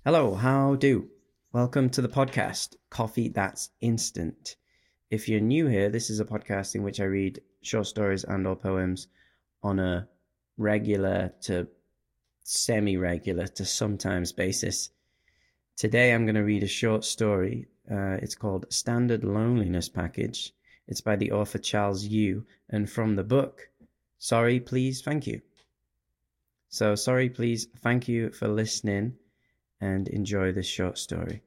Hello, how do? Welcome to the podcast, Coffee That's Instant. If you're new here, this is a podcast in which I read short stories and or poems on a regular to semi-regular to sometimes basis. Today I'm going to read a short story. It's called Standard Loneliness Package. It's by the author Charles Yu, and from the book, Sorry, Please, Thank You. So, sorry, please, thank you for listening, and enjoy this short story.